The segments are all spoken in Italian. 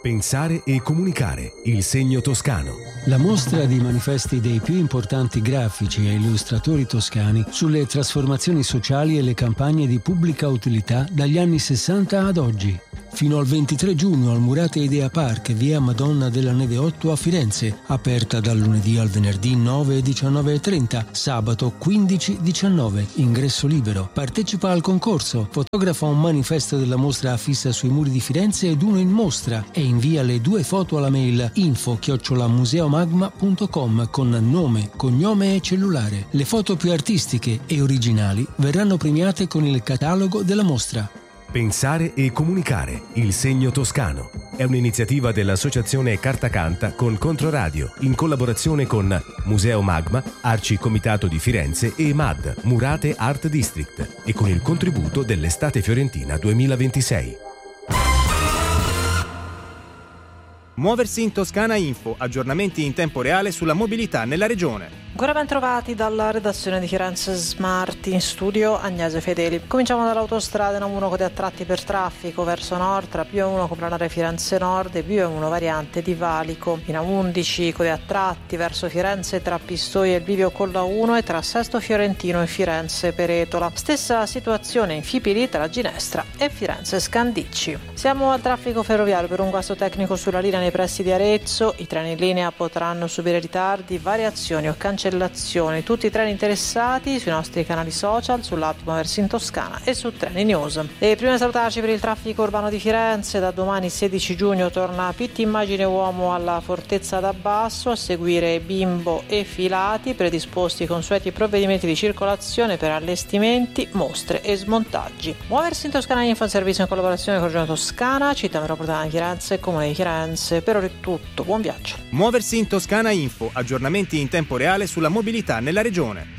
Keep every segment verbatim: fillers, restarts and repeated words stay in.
Pensare e comunicare, il segno toscano. La mostra di manifesti dei più importanti grafici e illustratori toscani sulle trasformazioni sociali e le campagne di pubblica utilità dagli anni sessanta ad oggi. Fino al ventitré giugno al Murate Idea Park, via Madonna della Neve otto a Firenze, aperta dal lunedì al venerdì nove e diciannove e trenta, sabato quindici diciannove, ingresso libero. Partecipa al concorso, fotografa un manifesto della mostra affissa sui muri di Firenze ed uno in mostra e invia le due foto alla mail info chiocciola museomagma punto com con nome, cognome e cellulare. Le foto più artistiche e originali verranno premiate con il catalogo della mostra. Pensare e comunicare, il segno toscano. È un'iniziativa dell'Associazione Carta Canta con Controradio, in collaborazione con Museo Magma, Arci Comitato di Firenze e M A D, Murate Art District, e con il contributo dell'Estate Fiorentina duemilaventisei. Muoversi in Toscana Info, aggiornamenti in tempo reale sulla mobilità nella regione. Ancora ben trovati dalla redazione di Firenze Smart, in studio Agnese Fedeli. Cominciamo dall'autostrada N uno con dei attratti per traffico verso nord tra P uno coplanare Firenze Nord e P uno variante di Valico. In A undici con dei attratti verso Firenze tra Pistoia e il bivio Colla uno e tra Sesto Fiorentino e Firenze Peretola. Stessa situazione in Fipili tra Ginestra e Firenze Scandicci. Siamo al traffico ferroviario per un guasto tecnico sulla linea nei pressi di Arezzo. I treni in linea potranno subire ritardi, variazioni o cancellazioni. Tutti i treni interessati sui nostri canali social, sull'app Muoversi in Toscana e su Treni News. E prima di salutarci per il traffico urbano di Firenze, da domani sedici giugno torna Pitti Immagine Uomo alla Fortezza d'Abbasso, a seguire Bimbo e Filati, predisposti i consueti provvedimenti di circolazione per allestimenti, mostre e smontaggi. Muoversi in Toscana Info, un servizio in collaborazione con Regione Toscana, Città Metropolitana di Firenze e Comune di Firenze. Per ora è tutto, buon viaggio. Muoversi in Toscana Info, aggiornamenti in tempo reale sulla mobilità nella regione.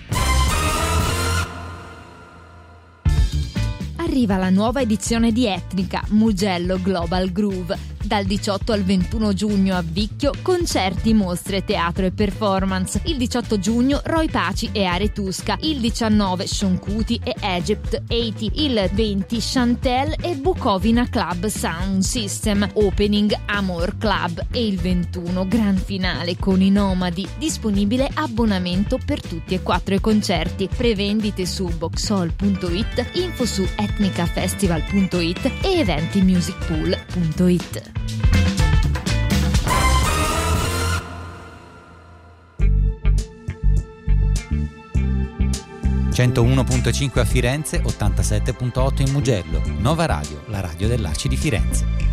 Arriva la nuova edizione di Etnica, Mugello Global Groove. Dal diciotto al ventuno giugno a Vicchio, concerti, mostre, teatro e performance. Il diciotto giugno Roy Paci e Aretusca. Il diciannove Sean Kuti e Egypt ottanta. Il venti Chantel e Bukovina Club Sound System. Opening Amor Club. E il ventuno gran finale con i Nomadi. Disponibile abbonamento per tutti e quattro i concerti. Prevendite su boxhall punto it, info su etnicafestival punto it e eventimusicpool punto it. centouno virgola cinque a Firenze, ottantasette virgola otto in Mugello. Nova Radio, la radio dell'Arci di Firenze.